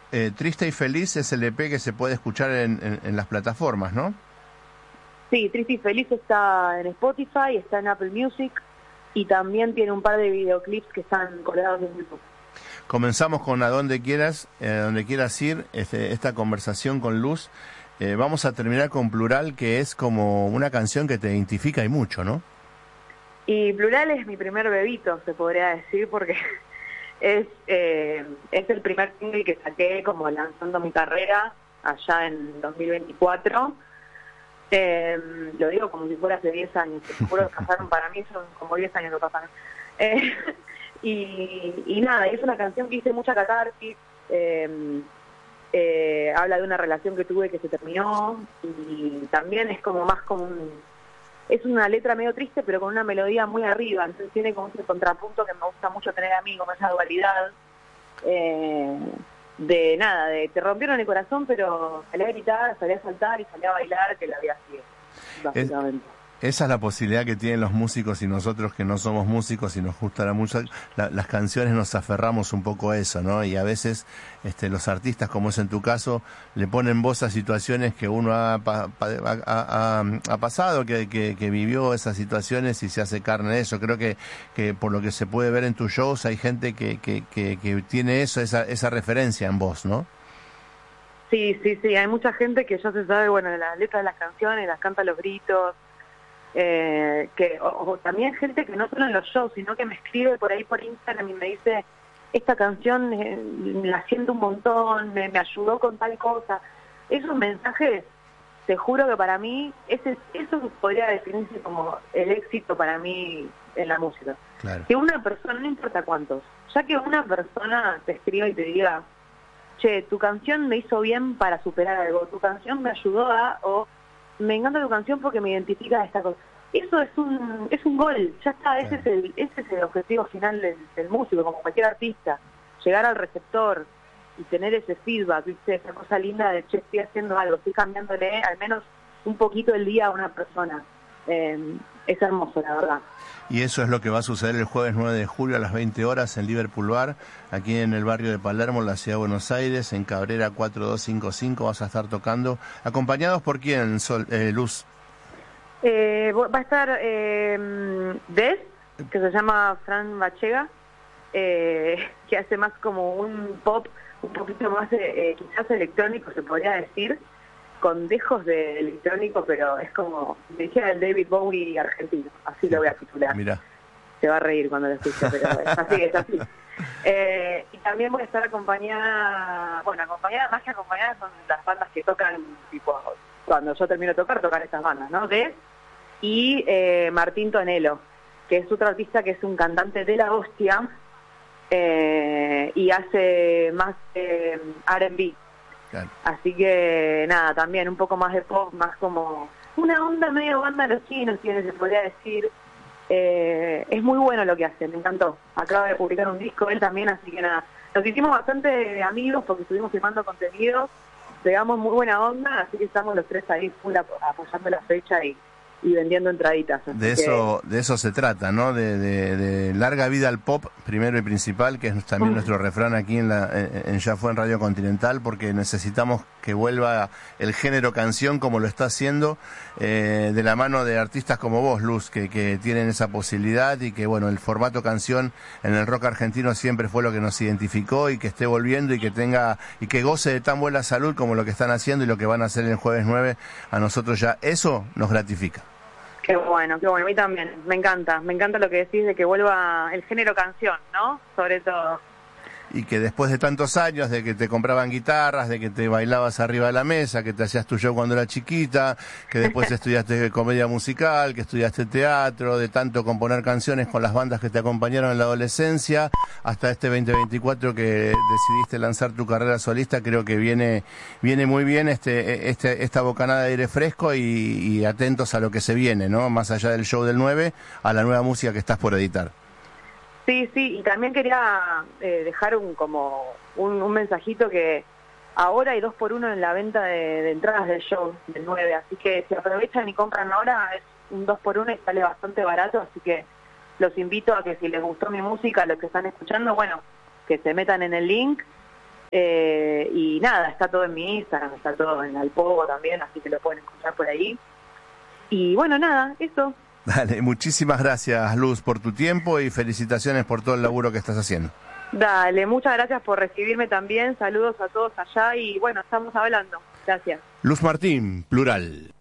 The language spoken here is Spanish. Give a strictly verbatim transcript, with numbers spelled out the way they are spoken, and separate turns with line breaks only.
eh, Triste y Feliz es el E P que se puede escuchar en, en, en las plataformas, ¿no?
Sí, Triste y Feliz está en Spotify, está en Apple Music y también tiene un par de videoclips que están colgados en YouTube.
Comenzamos con A Donde Quieras, eh, a donde quieras ir, este, esta conversación con Luz. Eh, vamos a terminar con Plural, que es como una canción que te identifica y mucho, ¿no?
Y Plural es mi primer bebito, se podría decir, porque es, eh, es el primer single que saqué como lanzando mi carrera allá en dos mil veinticuatro. Eh, lo digo como si fuera hace diez años, te juro que pasaron, para mí son como diez años que pasaron. Eh, y, y nada, es una canción que hice mucha catarsis, eh, eh, habla de una relación que tuve que se terminó y también es como más como un, es una letra medio triste pero con una melodía muy arriba, entonces tiene como ese contrapunto que me gusta mucho tener a mí, como esa dualidad. Eh, de nada, de te rompieron el corazón, pero salí a gritar, salí a saltar y salí a bailar, que la vida sigue, básicamente.
Es, esa es la posibilidad que tienen los músicos y nosotros que no somos músicos y nos gusta la música, la, las canciones nos aferramos un poco a eso, ¿no? Y a veces este, los artistas, como es en tu caso, le ponen voz a situaciones que uno ha, ha, ha, ha pasado, que, que, que vivió esas situaciones y se hace carne de eso. Creo que, que por lo que se puede ver en tus shows hay gente que, que, que, que tiene eso, esa, esa referencia en vos, ¿no?
Sí, sí, sí, hay mucha gente que ya se sabe, bueno, las letras de las canciones, las canta a los gritos. Eh, que o, o también gente que no solo en los shows, sino que me escribe por ahí por Instagram y me dice, esta canción eh, la siento un montón, me, me ayudó con tal cosa. Esos mensajes, te juro que para mí, ese eso podría definirse como el éxito para mí en la música.
Claro.
Que una persona, no importa cuántos, ya que una persona te escriba y te diga, che, tu canción me hizo bien para superar algo, tu canción me ayudó a... o me encanta tu canción porque me identifica a esta cosa. Eso es un es un gol, ya está, ese es el ese es el objetivo final del, del músico, como cualquier artista, llegar al receptor y tener ese feedback, ¿viste? Esa cosa linda de, che, estoy haciendo algo, estoy cambiándole al menos un poquito el día a una persona. Eh, es hermoso, la verdad.
Y eso es lo que va a suceder el jueves nueve de julio a las veinte horas en Liverpool Bar, aquí en el barrio de Palermo, en la ciudad de Buenos Aires, en Cabrera cuatro dos cinco cinco. Vas a estar tocando. ¿Acompañados por quién, Sol, eh, Luz?
Eh, va a estar eh, Des, que se llama Fran Bachega, eh, que hace más como un pop, un poquito más eh, quizás electrónico, se podría decir, con dejos de electrónico, pero es como, me dijera el David Bowie argentino, así lo voy a titular.
Mirá.
Se va a reír cuando lo escuche, pero es así, es así. Eh, y también voy a estar acompañada, bueno, acompañada, más que acompañada son las bandas que tocan, tipo, cuando yo termino de tocar, tocar estas bandas, ¿no? De y eh, Martín Tonelo, que es otro artista que es un cantante de la hostia eh, y hace más eh, R and B. Claro. Así que nada, también un poco más de pop, más como una onda medio banda de los chinos, tiene, se podría decir. Eh, es muy bueno lo que hace, me encantó. Acaba de publicar un disco él también, así que nada, nos hicimos bastante amigos porque estuvimos filmando contenidos, pegamos muy buena onda, así que estamos los tres ahí full apoyando la fecha y y vendiendo entraditas.
De eso, de eso se trata, ¿no? De, de, de larga vida al pop, primero y principal, que es también uh. nuestro refrán aquí en la en, en Ya Fue en Radio Continental, porque necesitamos que vuelva el género canción como lo está haciendo, eh, de la mano de artistas como vos, Luz, que, que tienen esa posibilidad y que, bueno, el formato canción en el rock argentino siempre fue lo que nos identificó y que esté volviendo y que tenga y que goce de tan buena salud como lo que están haciendo y lo que van a hacer el jueves nueve, a nosotros ya eso nos gratifica.
Qué bueno, qué bueno, a mí también, me encanta, me encanta lo que decís de que vuelva el género canción, ¿no? Sobre todo.
Y que después de tantos años, de que te compraban guitarras, de que te bailabas arriba de la mesa, que te hacías tu show cuando era chiquita, que después estudiaste comedia musical, que estudiaste teatro, de tanto componer canciones con las bandas que te acompañaron en la adolescencia, hasta este veinte veinticuatro que decidiste lanzar tu carrera solista, creo que viene viene muy bien este este esta bocanada de aire fresco y, y atentos a lo que se viene, ¿no? Más allá del show del nueve, a la nueva música que estás por editar.
Sí, sí, y también quería eh, dejar un como un, un mensajito que ahora hay dos por uno en la venta de, de entradas del show del nueve, así que si aprovechan y compran ahora es un dos por uno y sale bastante barato, así que los invito a que si les gustó mi música, los que están escuchando, bueno, que se metan en el link Eh, y nada, está todo en mi Instagram, está todo en Alpogo también, así que lo pueden encontrar por ahí. Y bueno, nada, eso.
Dale, muchísimas gracias, Luz, por tu tiempo y felicitaciones por todo el laburo que estás haciendo.
Dale, muchas gracias por recibirme también, saludos a todos allá y bueno, estamos hablando. Gracias.
Luz Martín, Plural.